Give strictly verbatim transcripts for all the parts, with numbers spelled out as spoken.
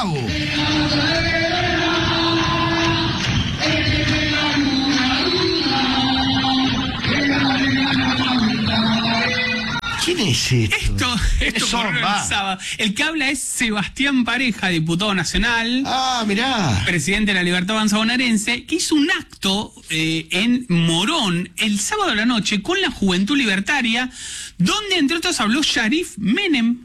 Bravo. ¿Quién es esto? Esto, esto Eso, ocurrió el sábado. El que habla es Sebastián Pareja, diputado nacional. Ah, mirá. Presidente de la Libertad Avanza bonaerense, que hizo un acto eh, en Morón el sábado de la noche con la Juventud Libertaria, donde entre otros habló Sharif Menem.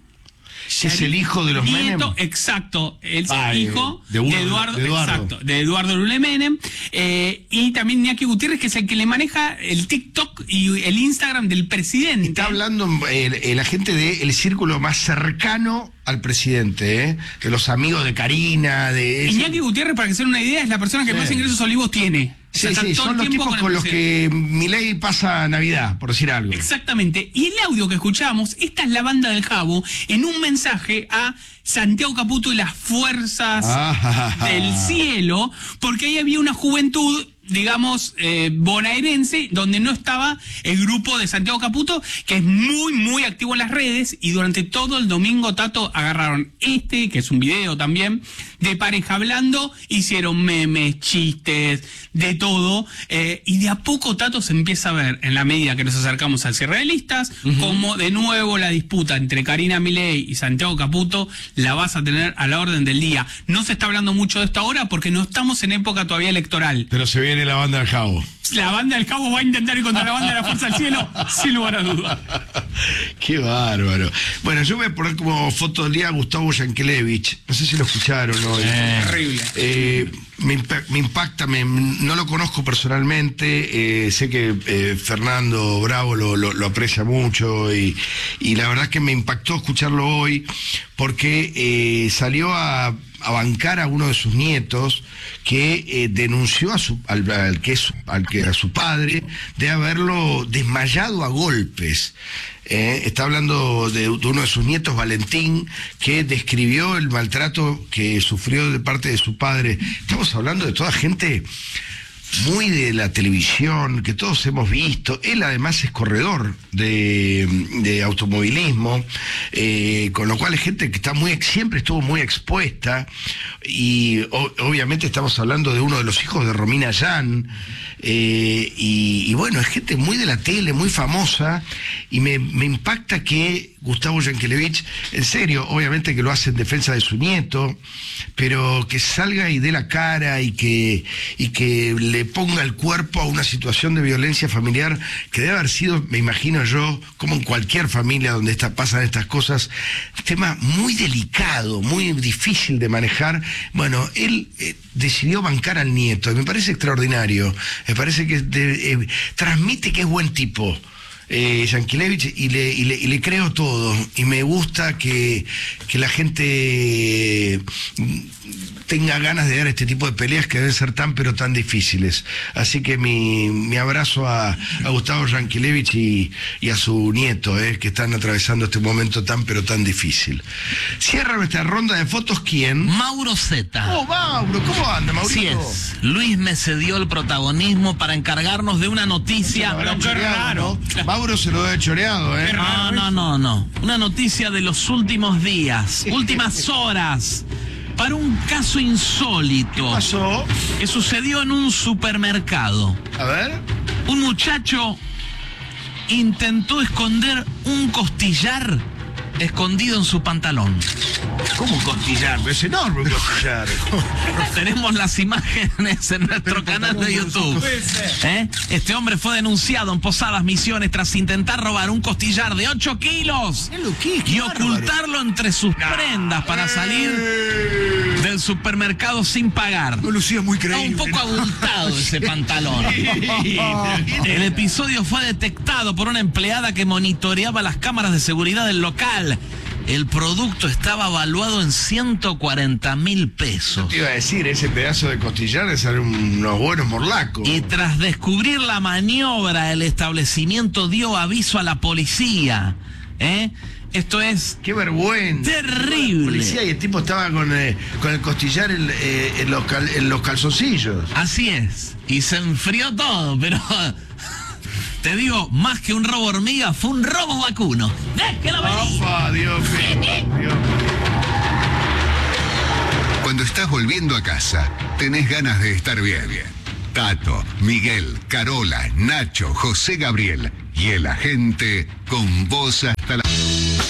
Es el hijo de los nieto, Menem. Exacto, el Ah, hijo de, uno, de, Eduardo, de Eduardo. Exacto, de Eduardo Lule Menem, eh, y también Iñaki Gutiérrez, que es el que le maneja el TikTok y el Instagram del presidente. Está hablando eh, la gente del círculo más cercano al presidente, ¿eh? De los amigos de Karina, de... Ese... Iñaki Gutiérrez, para que se den una idea, es la persona que sí. más ingresos olivos tiene. Sí, o sea, sí, son los tipos con, con los que Milei pasa Navidad, por decir algo. Exactamente. Y el audio que escuchamos, esta es la banda del Jabo, en un mensaje a Santiago Caputo y las fuerzas ah, del cielo, porque ahí había una juventud, digamos, eh, bonaerense, donde no estaba el grupo de Santiago Caputo, que es muy, muy activo en las redes, y durante todo el domingo, Tato, agarraron este, que es un video también, de Pareja hablando, hicieron memes, chistes, de todo, eh, y de a poco, Tato, se empieza a ver, en la medida que nos acercamos al cierre de listas, uh-huh. como de nuevo la disputa entre Karina Milei y Santiago Caputo la vas a tener a la orden del día. No se está hablando mucho de esto ahora porque no estamos en época todavía electoral. Pero se viene la banda del Jabo. La banda del Jabo va a intentar ir contra la banda de la Fuerza del Cielo, sin lugar a duda. Qué bárbaro. Bueno, yo voy a poner como foto del día a Gustavo Yankelevich. No sé si lo escucharon hoy. Eh, Terrible. Eh, me, impa me impacta, me, no lo conozco personalmente, eh, sé que eh, Fernando Bravo lo, lo, lo aprecia mucho y, y la verdad que me impactó escucharlo hoy porque eh, salió a, a bancar a uno de sus nietos que eh, denunció a su, al, al, que es, al que a su padre de haberlo desmayado a golpes. Eh, está hablando de, de uno de sus nietos, Valentín, que describió el maltrato que sufrió de parte de su padre. Estamos hablando de toda gente muy de la televisión, que todos hemos visto. Él además es corredor de, de automovilismo, eh, con lo cual es gente que está muy siempre estuvo muy expuesta, y o, obviamente estamos hablando de uno de los hijos de Romina Yan, eh, y, y bueno, es gente muy de la tele, muy famosa, y me, me impacta que Gustavo Yankelevich, en serio, obviamente que lo hace en defensa de su nieto, pero que salga y dé la cara y que, y que le ponga el cuerpo a una situación de violencia familiar que debe haber sido, me imagino yo, como en cualquier familia donde esta, pasan estas cosas, un tema muy delicado, muy difícil de manejar. Bueno, él eh, decidió bancar al nieto, y me parece extraordinario, me parece que de, eh, transmite que es buen tipo. Eh, Yankelevich, y le, y, le, y le creo todo, y me gusta que, que la gente eh, tenga ganas de dar este tipo de peleas que deben ser tan pero tan difíciles. Así que mi, mi abrazo a, a Gustavo Yankelevich y, y a su nieto, eh, que están atravesando este momento tan pero tan difícil. Cierra nuestra ronda de fotos, ¿quién? Mauro Zeta. Oh, Mauro, ¿cómo anda, Maurito? Así es. Luis me cedió el protagonismo para encargarnos de una noticia. Pero qué raro. ¿No? Mauro se lo debe choreado, ¿eh? No, no, no, no. Una noticia de los últimos días, últimas horas, para un caso insólito. ¿Qué pasó? Que sucedió en un supermercado. A ver. Un muchacho intentó esconder un costillar escondido en su pantalón. ¿Cómo un costillar? Es enorme un costillar. Tenemos las imágenes en nuestro canal de YouTube. ¿Eh? Este hombre fue denunciado en Posadas Misiones tras intentar robar un costillar de ocho kilos y ocultarlo entre sus prendas para salir del supermercado sin pagar. No lucía muy creíble. Está un poco abultado ese pantalón. El episodio fue detectado por una empleada que monitoreaba las cámaras de seguridad del local. El producto estaba evaluado en ciento cuarenta mil pesos. Te iba a decir, ese pedazo de costillar es unos buenos morlacos. Y tras descubrir la maniobra, el establecimiento dio aviso a la policía. ¿Eh? Esto es... ¡Qué vergüenza! ¡Terrible! La policía, y el tipo estaba con, eh, con el costillar en, eh, en, los cal, en los calzoncillos. Así es. Y se enfrió todo, pero... Te digo, más que un robo hormiga, fue un robo vacuno. ¡Déjelo venir! ¡Opa! Dios mío, Dios mío. Cuando estás volviendo a casa, tenés ganas de estar bien. Tato, Miguel, Carola, Nacho, José Gabriel y el agente con vos hasta la...